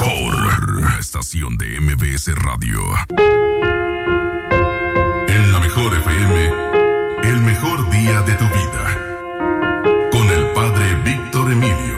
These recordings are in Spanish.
mejor estación de MBS Radio. En la mejor FM, el mejor día de tu vida. Con el Padre Víctor Emilio.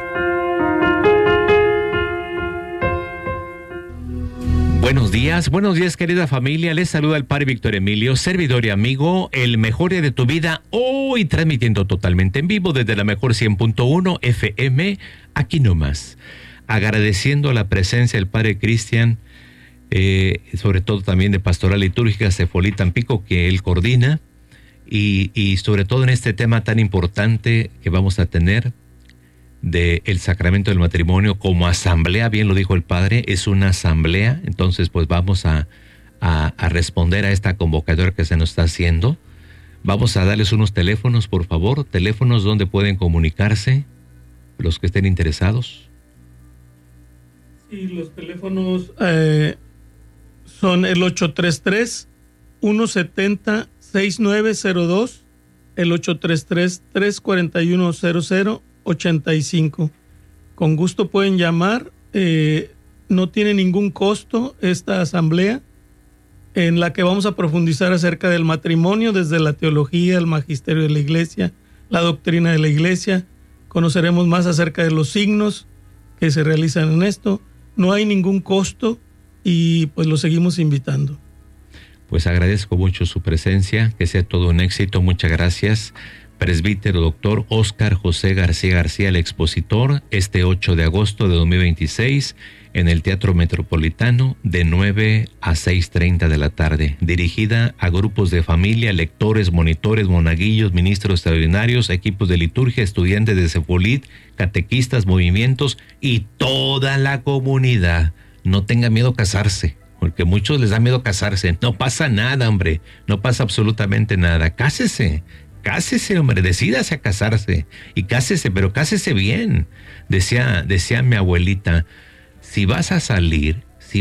Buenos días querida familia, les saluda el Padre Víctor Emilio, servidor y amigo, el mejor día de tu vida, hoy transmitiendo totalmente en vivo desde la mejor 100.1 FM, aquí nomás, agradeciendo la presencia del Padre Cristian, sobre todo también de Pastoral Litúrgica Cefolí Tampico, que él coordina, y sobre todo en este tema tan importante que vamos a tener, del sacramento del matrimonio como asamblea, bien lo dijo el padre, es una asamblea, entonces pues vamos a responder a esta convocatoria que se nos está haciendo. Vamos a darles unos teléfonos, por favor, teléfonos donde pueden comunicarse los que estén interesados. Sí, los teléfonos son el 833-170-6902, el 833-341-0085. Con gusto pueden llamar, no tiene ningún costo esta asamblea en la que vamos a profundizar acerca del matrimonio desde la teología, el magisterio de la iglesia, la doctrina de la iglesia. Conoceremos más acerca de los signos que se realizan en esto. No hay ningún costo y pues lo seguimos invitando. Pues agradezco mucho su presencia, que sea todo un éxito, muchas gracias. Presbítero doctor Óscar José García, el expositor, este 8 de agosto de 2026 en el Teatro Metropolitano de 9 a 6:30 de la tarde, dirigida a grupos de familia, lectores, monitores, monaguillos, ministros extraordinarios, equipos de liturgia, estudiantes de Cefolit, catequistas, movimientos y toda la comunidad. No tenga miedo a casarse, porque a muchos les da miedo casarse. No pasa nada, hombre, no pasa absolutamente nada. Cásese, hombre, decídase a casarse y cásese, pero cásese bien. Decía mi abuelita, si vas a salir,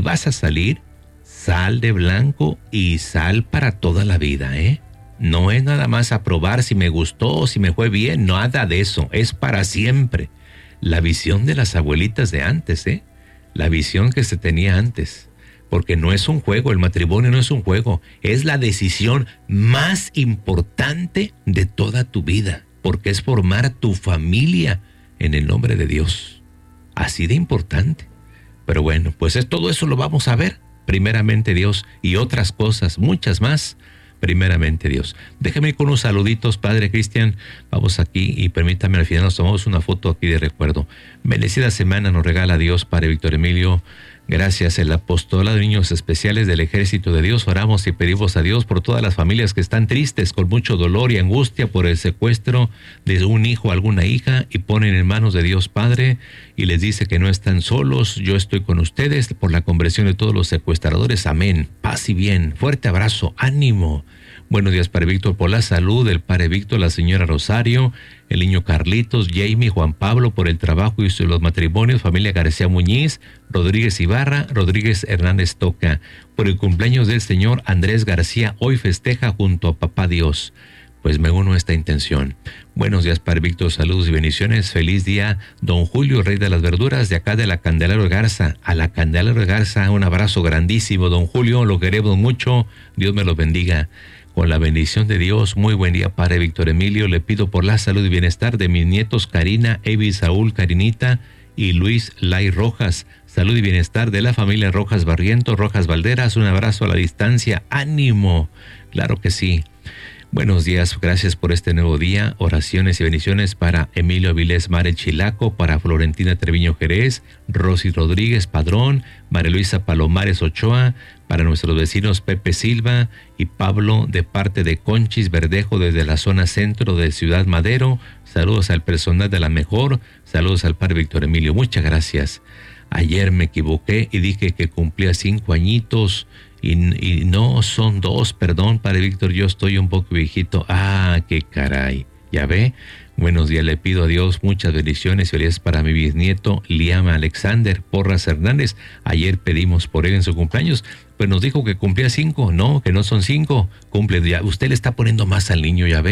sal de blanco y sal para toda la vida, ¿eh? No es nada más a probar si me gustó, si me fue bien, nada de eso, es para siempre. La visión de las abuelitas de antes, ¿eh? La visión que se tenía antes. Porque no es un juego, el matrimonio no es un juego, es la decisión más importante de toda tu vida, porque es formar tu familia en el nombre de Dios. Así de importante. Pero bueno, pues todo eso lo vamos a ver, primeramente Dios, y otras cosas, muchas más, primeramente Dios. Déjame ir con unos saluditos, Padre Cristian, vamos aquí y permítame, al final nos tomamos una foto aquí de recuerdo. Bendecida semana nos regala Dios, Padre Víctor Emilio. Gracias, el apostolado de niños especiales del Ejército de Dios. Oramos y pedimos a Dios por todas las familias que están tristes, con mucho dolor y angustia por el secuestro de un hijo o alguna hija, y ponen en manos de Dios Padre y les dice que no están solos. Yo estoy con ustedes por la conversión de todos los secuestradores. Amén. Paz y bien. Fuerte abrazo. Ánimo. Buenos días, Padre Víctor, por la salud del Padre Víctor, la señora Rosario, el niño Carlitos, Jamie, Juan Pablo, por el trabajo y los matrimonios, familia García Muñiz, Rodríguez Ibarra, Rodríguez Hernández Toca, por el cumpleaños del señor Andrés García, hoy festeja junto a Papá Dios. Pues me uno a esta intención. Buenos días, Padre Víctor, saludos y bendiciones. Feliz día, don Julio, rey de las verduras, de acá de la Candelaria de Garza. A la Candelaria de Garza, un abrazo grandísimo, don Julio, lo queremos mucho, Dios me lo bendiga. Con la bendición de Dios, muy buen día, Padre Víctor Emilio. Le pido por la salud y bienestar de mis nietos Karina, Evi, Saúl, Karinita y Luis Lai Rojas. Salud y bienestar de la familia Rojas Barrientos, Rojas Valderas. Un abrazo a la distancia. ¡Ánimo! Claro que sí. Buenos días, gracias por este nuevo día. Oraciones y bendiciones para Emilio Avilés Mare Chilaco, para Florentina Treviño Jerez, Rosy Rodríguez Padrón, María Luisa Palomares Ochoa, para nuestros vecinos Pepe Silva y Pablo, de parte de Conchis Verdejo desde la zona centro de Ciudad Madero. Saludos al personal de La Mejor, saludos al Padre Víctor Emilio, muchas gracias. Ayer me equivoqué y dije que cumplía 5 añitos y no, son 2, perdón, Padre Víctor, yo estoy un poco viejito. Ah, qué caray, ya ve. Buenos días, le pido a Dios muchas bendiciones y felicidades para mi bisnieto Liam Alexander Porras Hernández. Ayer pedimos por él en su cumpleaños, pues nos dijo que cumplía 5, no, que no son 5, cumple ya. Usted le está poniendo más al niño, ya ve.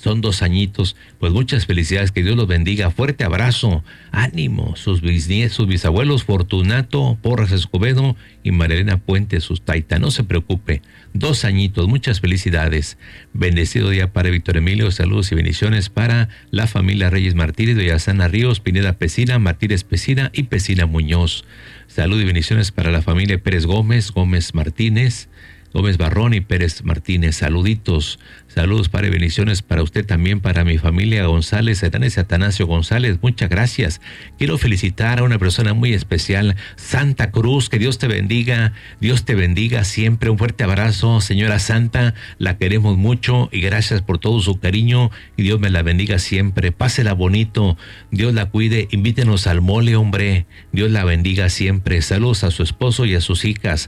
Son 2 añitos. Pues muchas felicidades, que Dios los bendiga. Fuerte abrazo, ánimo. Sus bisabuelos Fortunato Porras Escobedo y Marilena Puente Sustaita. No se preocupe, 2 añitos. Muchas felicidades. Bendecido día para Víctor Emilio. Saludos y bendiciones para la familia Reyes Martínez, Doyazana Ríos, Pineda Pesina, Martínez Pesina y Pesina Muñoz. Salud y bendiciones para la familia Pérez Gómez, Gómez Martínez, Gómez Barrón y Pérez Martínez. Saluditos, saludos para bendiciones para usted también, para mi familia González, Hernández Atanasio González. Muchas gracias. Quiero felicitar a una persona muy especial, Santa Cruz. Que Dios te bendiga siempre. Un fuerte abrazo, señora Santa, la queremos mucho y gracias por todo su cariño y Dios me la bendiga siempre. Pásela bonito, Dios la cuide, invítenos al mole, hombre. Dios la bendiga siempre. Saludos a su esposo y a sus hijas.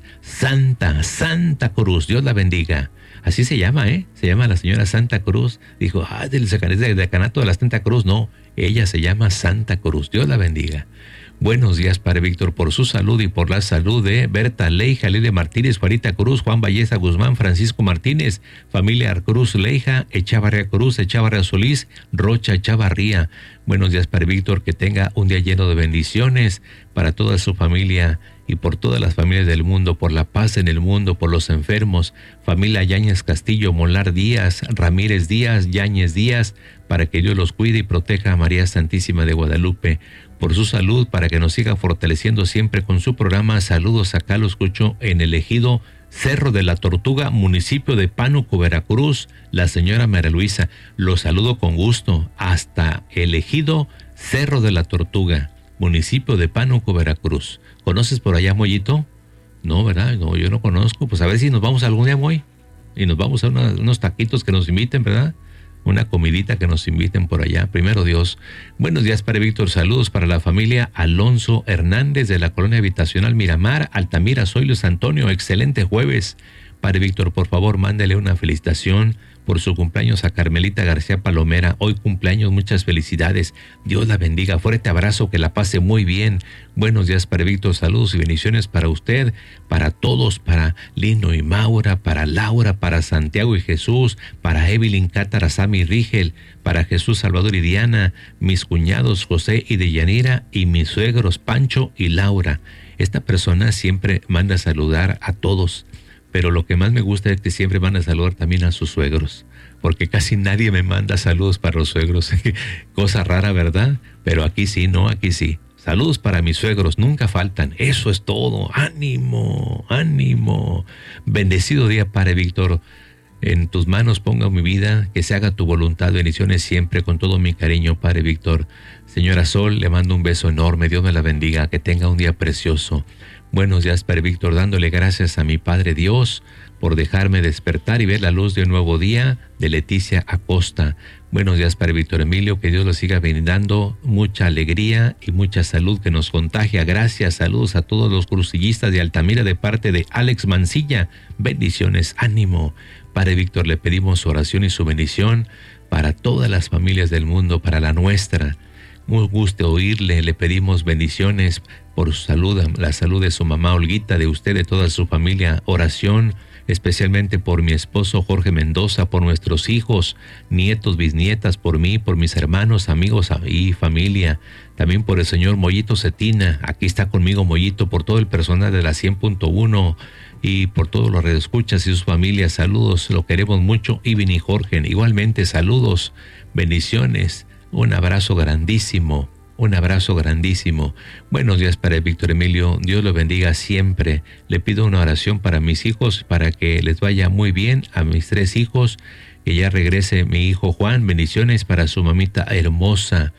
Santa Cruz, Dios la bendiga. Así se llama, se llama la señora Santa Cruz. Dijo, del decanato de la Santa Cruz. No, ella se llama Santa Cruz. Dios la bendiga. Buenos días, Padre Víctor, por su salud y por la salud de Berta Leija, Lilia Martínez, Juanita Cruz, Juan Valleza Guzmán, Francisco Martínez, familia Cruz Leija, Echavarría Cruz, Echavarría Solís, Rocha Echavarría. Buenos días, Padre Víctor, que tenga un día lleno de bendiciones para toda su familia y por todas las familias del mundo, por la paz en el mundo, por los enfermos, familia Yáñez Castillo, Molar Díaz, Ramírez Díaz, Yáñez Díaz, para que Dios los cuide y proteja a María Santísima de Guadalupe, por su salud, para que nos siga fortaleciendo siempre con su programa. Saludos, acá lo escucho en el ejido Cerro de la Tortuga, municipio de Pánuco, Veracruz, la señora María Luisa. Los saludo con gusto hasta el ejido Cerro de la Tortuga, municipio de Pánuco, Veracruz. ¿Conoces por allá, Mollito? No, ¿verdad? No, yo no conozco. Pues a ver si nos vamos algún día, Moy. Y nos vamos a unos taquitos que nos inviten, ¿verdad? Una comidita que nos inviten por allá. Primero Dios. Buenos días, Padre Víctor. Saludos para la familia Alonso Hernández de la colonia habitacional Miramar, Altamira, soy Luis Antonio. Excelente jueves. Padre Víctor, por favor, mándele una felicitación por su cumpleaños a Carmelita García Palomera. Hoy cumpleaños, muchas felicidades. Dios la bendiga. Fuerte abrazo, que la pase muy bien. Buenos días, Padre Víctor. Saludos y bendiciones para usted, para todos, para Lino y Maura, para Laura, para Santiago y Jesús, para Evelyn, Cátara, Sammy y Rigel, para Jesús, Salvador y Diana, mis cuñados José y Deyanira y mis suegros Pancho y Laura. Esta persona siempre manda a saludar a todos, pero lo que más me gusta es que siempre van a saludar también a sus suegros, porque casi nadie me manda saludos para los suegros. Cosa rara, ¿verdad? Pero aquí sí, ¿no? Aquí sí. Saludos para mis suegros, nunca faltan. Eso es todo. Ánimo, ánimo. Bendecido día, Padre Víctor. En tus manos pongo mi vida, que se haga tu voluntad. Bendiciones siempre, con todo mi cariño, Padre Víctor. Señora Sol, le mando un beso enorme. Dios me la bendiga. Que tenga un día precioso. Buenos días, Padre Víctor, dándole gracias a mi Padre Dios por dejarme despertar y ver la luz de un nuevo día, de Leticia Acosta. Buenos días, Padre Víctor Emilio, que Dios lo siga brindando mucha alegría y mucha salud que nos contagia. Gracias, saludos a todos los crucillistas de Altamira de parte de Alex Mancilla. Bendiciones, ánimo. Padre Víctor, le pedimos su oración y su bendición para todas las familias del mundo, para la nuestra. Muy gusto oírle, le pedimos bendiciones por su salud, la salud de su mamá Olguita, de usted, de toda su familia. Oración especialmente por mi esposo Jorge Mendoza, por nuestros hijos, nietos, bisnietas, por mí, por mis hermanos, amigos y familia. También por el señor Mollito Cetina, aquí está conmigo Mollito, por todo el personal de la 100.1 y por todos los radioescuchas y sus familias. Saludos, lo queremos mucho. Ivin y Jorge, igualmente saludos, bendiciones. Un abrazo grandísimo, un abrazo grandísimo. Buenos días, Padre Víctor Emilio. Dios lo bendiga siempre. Le pido una oración para mis hijos, para que les vaya muy bien a mis 3 hijos, que ya regrese mi hijo Juan. Bendiciones para su mamita hermosa.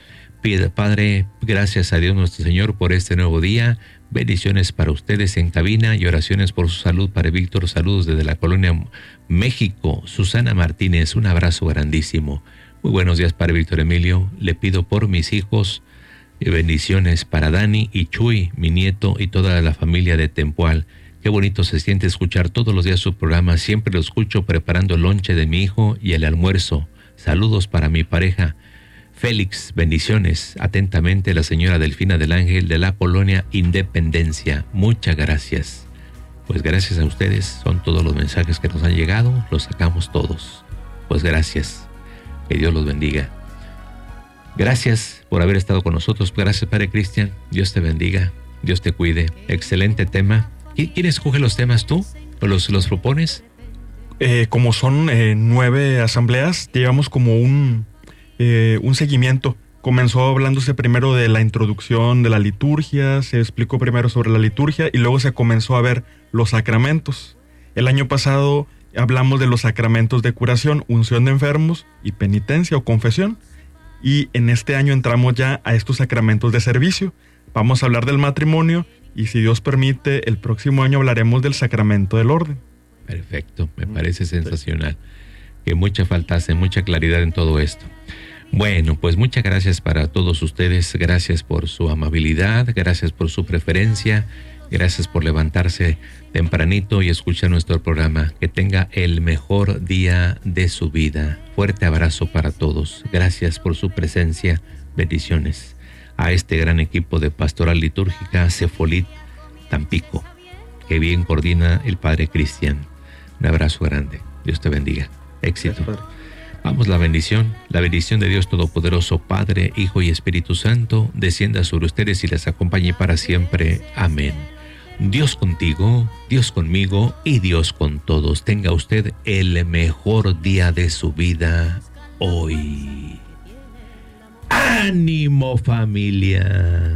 Padre, gracias a Dios nuestro Señor por este nuevo día. Bendiciones para ustedes en cabina y oraciones por su salud, Padre Víctor. Saludos desde la colonia México. Susana Martínez, un abrazo grandísimo. Muy buenos días, Padre Víctor Emilio. Le pido por mis hijos bendiciones para Dani y Chuy, mi nieto, y toda la familia de Tempoal. Qué bonito se siente escuchar todos los días su programa. Siempre lo escucho preparando el lonche de mi hijo y el almuerzo. Saludos para mi pareja Félix. Bendiciones. Atentamente, la señora Delfina del Ángel de la colonia Independencia. Muchas gracias. Pues gracias a ustedes. Son todos los mensajes que nos han llegado. Los sacamos todos. Pues gracias. Que Dios los bendiga. Gracias por haber estado con nosotros. Gracias, Padre Cristian. Dios te bendiga. Dios te cuide. Excelente tema. ¿Quién escoge los temas, tú? ¿O los propones? Como son 9 asambleas, llevamos como un seguimiento. Comenzó hablándose primero de la introducción de la liturgia, se explicó primero sobre la liturgia y luego se comenzó a ver los sacramentos. El año pasado hablamos de los sacramentos de curación, unción de enfermos y penitencia o confesión. Y en este año entramos ya a estos sacramentos de servicio. Vamos a hablar del matrimonio y, si Dios permite, el próximo año hablaremos del sacramento del orden. Perfecto, me parece sensacional. Que mucha falta hace, mucha claridad en todo esto. Bueno, pues muchas gracias para todos ustedes. Gracias por su amabilidad, gracias por su preferencia, gracias por levantarse tempranito y escuchar nuestro programa. Que tenga el mejor día de su vida. Fuerte abrazo para todos. Gracias por su presencia. Bendiciones a este gran equipo de Pastoral Litúrgica Cefolit Tampico, que bien coordina el Padre Cristian. Un abrazo grande. Dios te bendiga. Éxito. Vamos, la bendición de Dios Todopoderoso, Padre, Hijo y Espíritu Santo, descienda sobre ustedes y les acompañe para siempre. Amén. Dios contigo, Dios conmigo y Dios con todos. Tenga usted el mejor día de su vida hoy. ¡Ánimo, familia!